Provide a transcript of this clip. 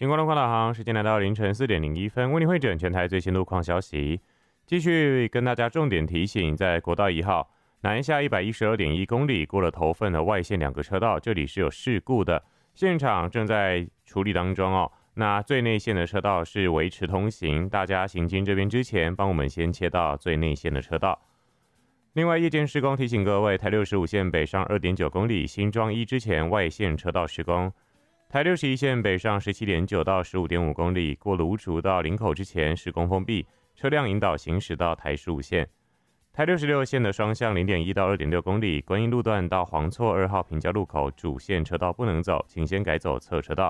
经过路况导航，时间来到凌晨4:01，为您汇整全台最新路况消息。继续跟大家重点提醒，在国道1号南下112.1公里过了头份的外线2个车道，这里是有事故的，现场正在处理当中哦。那最内线的车道是维持通行，大家行经这边之前，帮我们先切到最内线的车道。另外，夜间施工提醒各位，台65线北上2.9公里，新庄1之前外线车道施工。台61线北上17.9到15.5公里，过芦竹到林口之前施工封闭，车辆引导行驶到台15线。台66线的双向0.1到2.6公里，观音路段到黄厝2号平交路口主线车道不能走，请先改走侧车道。